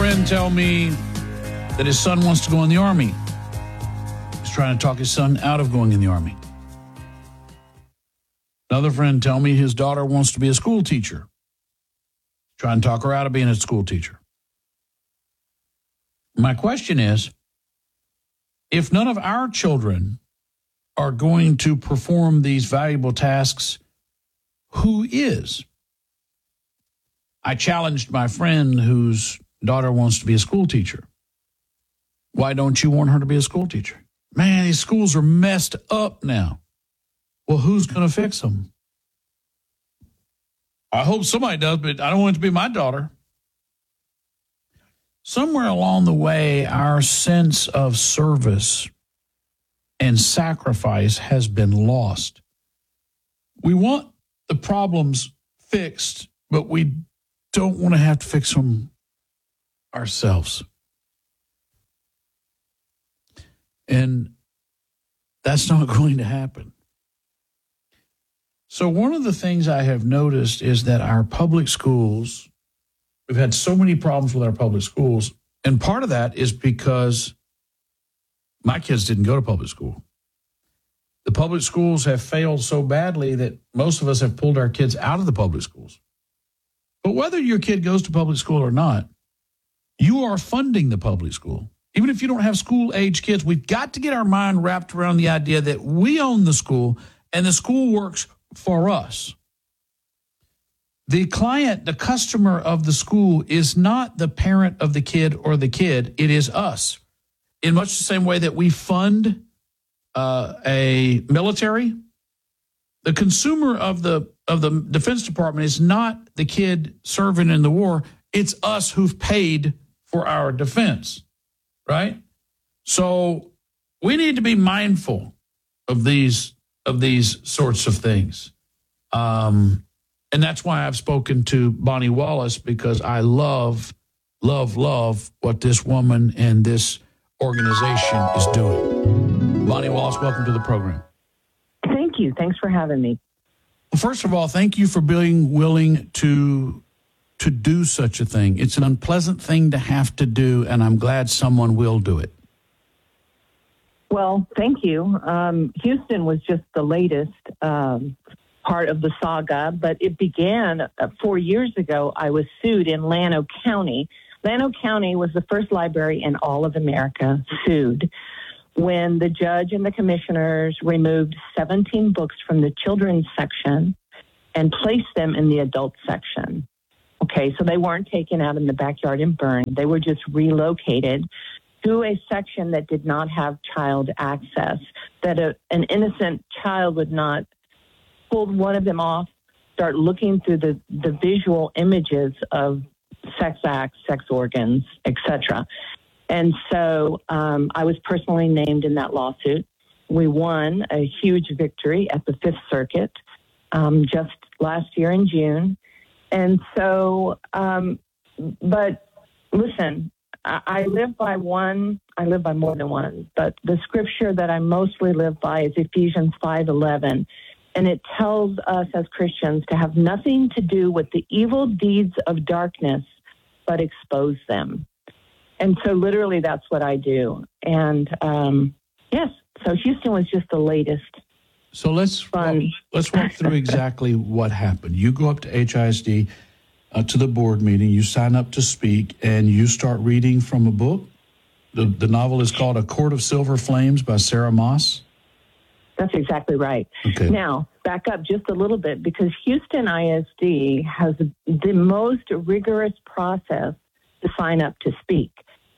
friend tell me that his son wants to go in the Army. He's trying to talk his son out of going in the Army. Another friend tell me his daughter wants to be a school teacher. Trying to talk her out of being a school teacher. My question is, if none of our children are going to perform these valuable tasks, who is? I challenged my friend whose daughter wants to be a school teacher. Why don't you want her to be a school teacher? Man, these schools are messed up now. Well, who's going to fix them? I hope somebody does, but I don't want it to be my daughter. Somewhere along the way, our sense of service and sacrifice has been lost. We want the problems fixed, but we don't want to have to fix them ourselves. And that's not going to happen. So one of the things I have noticed is that our public schools, we've had so many problems with our public schools, and part of that is because my kids didn't go to public school. The public schools have failed so badly that most of us have pulled our kids out of the public schools. But whether your kid goes to public school or not, you are funding the public school. Even if you don't have school-age kids, we've got to get our mind wrapped around the idea that we own the school and the school works for us. The client, the customer of the school is not the parent of the kid or the kid. It is us. In much the same way that we fund a military, the consumer of the Defense Department is not the kid serving in the war. It's us who've paid for our defense, right? So we need to be mindful of these sorts of things. And that's why I've spoken to Bonnie Wallace, because I love what this woman and this organization is doing. Bonnie Wallace, welcome to the program. Thank you. Thanks for having me. Well, first of all, thank you for being willing to do such a thing. It's an unpleasant thing to have to do, and I'm glad someone will do it. Well, thank you. Houston was just the latest part of the saga, but it began 4 years ago. I was sued in Llano County. Llano County was the first library in all of America sued when the judge and the commissioners removed 17 books from the children's section and placed them in the adult section. Okay, so they weren't taken out in the backyard and burned. They were just relocated to a section that did not have child access, that an innocent child would not pull one of them off, start looking through the visual images of sex acts, sex organs, etc. And so I was personally named in that lawsuit. We won a huge victory at the Fifth Circuit just last year in June. And so, but listen, I live by more than one, but the scripture that I mostly live by is Ephesians 5:11. And it tells us as Christians to have nothing to do with the evil deeds of darkness, but expose them. And so literally that's what I do. And yes, so Houston was just the latest. So let's walk through exactly what happened. You go up to HISD, to the board meeting, you sign up to speak, and you start reading from a book. The novel is called A Court of Silver Flames by Sarah Moss. That's exactly right. Okay. Now, back up just a little bit, because Houston ISD has the most rigorous process to sign up to speak.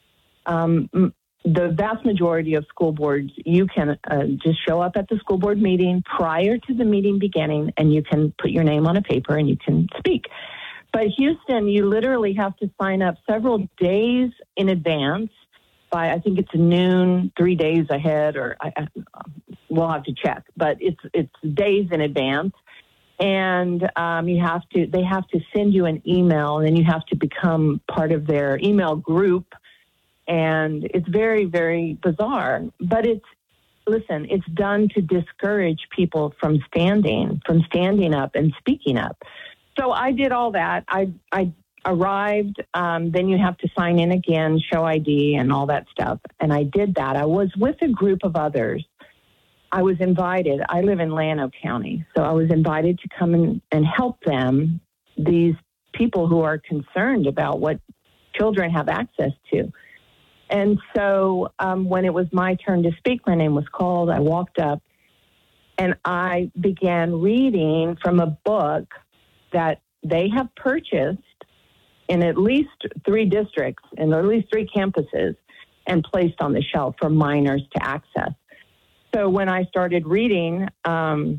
The vast majority of school boards, you can just show up at the school board meeting prior to the meeting beginning, and you can put your name on a paper and you can speak. But Houston, you literally have to sign up several days in advance by, I think it's noon, 3 days ahead, or we'll have to check, but it's days in advance. And they have to send you an email, and then you have to become part of their email group. And it's very, very bizarre. But it's done to discourage people from standing up and speaking up. So I did all that. I arrived, then you have to sign in again, show ID and all that stuff. And I did that. I was with a group of others. I was invited. I live in Llano County. So I was invited to come in and help them, these people who are concerned about what children have access to. And so when it was my turn to speak, my name was called. I walked up and I began reading from a book that they have purchased in at least 3 districts and at least 3 campuses and placed on the shelf for minors to access. So when I started reading, I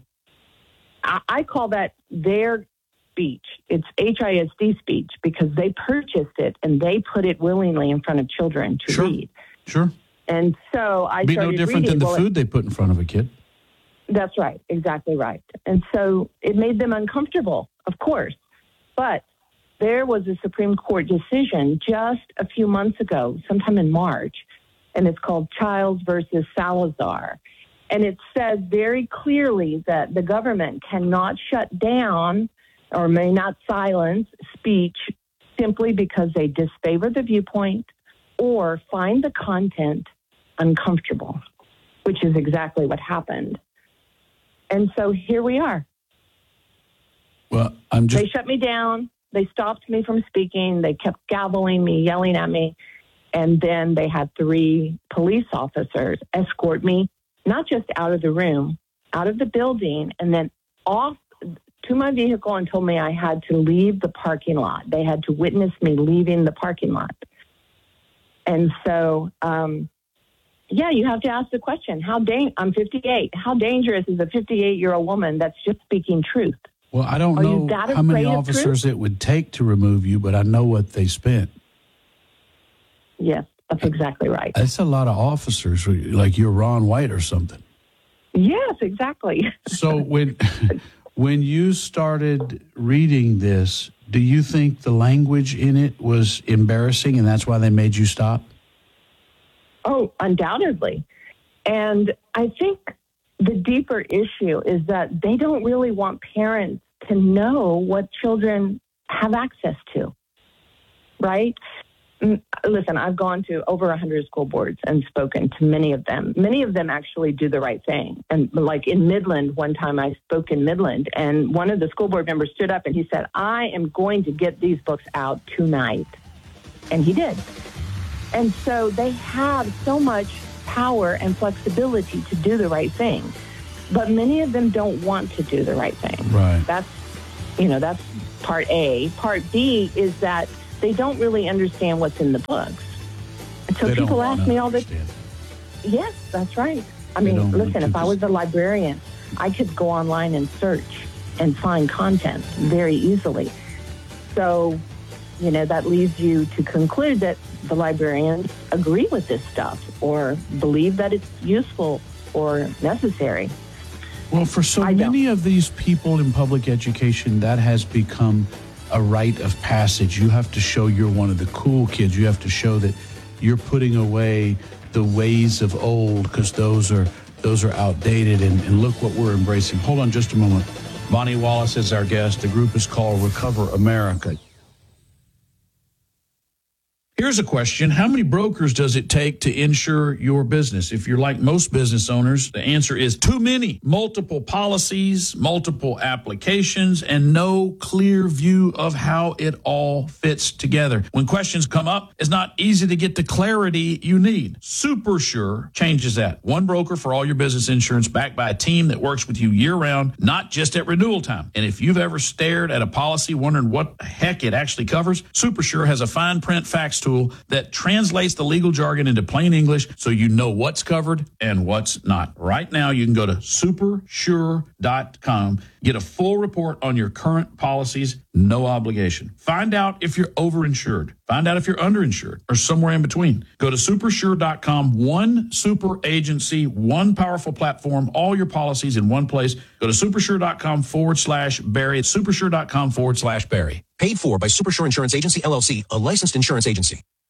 call that their speech. It's HISD speech because they purchased it and they put it willingly in front of children to read. Sure. And so I be started no different reading. than the food they put in front of a kid. That's right. Exactly right. And so it made them uncomfortable, of course. But there was a Supreme Court decision just a few months ago, sometime in March, and it's called Childs versus Salazar. And it says very clearly that the government cannot shut down or may not silence speech simply because they disfavor the viewpoint or find the content uncomfortable, which is exactly what happened. And so here we are. Well, They shut me down. They stopped me from speaking. They kept gaveling me, yelling at me. And then they had 3 police officers escort me, not just out of the room, out of the building, and then off to my vehicle and told me I had to leave the parking lot. They had to witness me leaving the parking lot. And so, you have to ask the question, I'm 58. How dangerous is a 58-year-old woman that's just speaking truth? Well, I don't know how many officers it would take to remove you, but I know what they spent. Yes, that's exactly right. That's a lot of officers, like you're Ron White or something. Yes, exactly. So when you started reading this, do you think the language in it was embarrassing and that's why they made you stop? Oh, undoubtedly. And I think the deeper issue is that they don't really want parents to know what children have access to, right? Listen, I've gone to over 100 school boards and spoken to many of them. Many of them actually do the right thing. And like in Midland, one time I spoke in Midland, and one of the school board members stood up and he said, I am going to get these books out tonight. And he did. And so they have so much power and flexibility to do the right thing. But many of them don't want to do the right thing. Right. That's part A. Part B is that they don't really understand what's in the books. So people ask me all this. Yes, that's right. I mean, listen, if I was a librarian, I could go online and search and find content very easily. So, that leads you to conclude that the librarians agree with this stuff or believe that it's useful or necessary. Well, for so many of these people in public education, that has become a rite of passage. You have to show you're one of the cool kids. You have to show that you're putting away the ways of old because those are outdated. And look what we're embracing. Hold on just a moment. Bonnie Wallace is our guest. The group is called Recover America. Here's a question. How many brokers does it take to insure your business? If you're like most business owners, the answer is too many. Multiple policies, multiple applications, and no clear view of how it all fits together. When questions come up, it's not easy to get the clarity you need. SuperSure changes that. One broker for all your business insurance backed by a team that works with you year-round, not just at renewal time. And if you've ever stared at a policy wondering what the heck it actually covers, SuperSure has a fine print fax tool that translates the legal jargon into plain English so you know what's covered and what's not. Right now, you can go to supersure.com, get a full report on your current policies, no obligation. Find out if you're overinsured. Find out if you're underinsured or somewhere in between. Go to supersure.com, one super agency, one powerful platform, all your policies in one place. Go to supersure.com/Barry. It's supersure.com/Barry. Paid for by Supersure Insurance Agency, LLC, a licensed insurance agency.